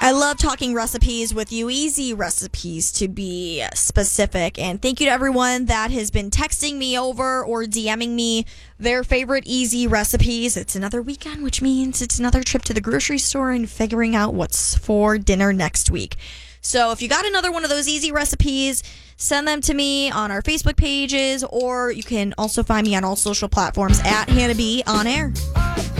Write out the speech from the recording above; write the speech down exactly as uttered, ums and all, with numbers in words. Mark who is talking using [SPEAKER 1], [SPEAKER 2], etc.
[SPEAKER 1] I love talking recipes with you, easy recipes to be specific. And thank you to everyone that has been texting me over or DMing me their favorite easy recipes. It's another weekend, which means it's another trip to the grocery store and figuring out what's for dinner next week. So if you got another one of those easy recipes, send them to me on our Facebook pages, or you can also find me on all social platforms at Hannah B On Air.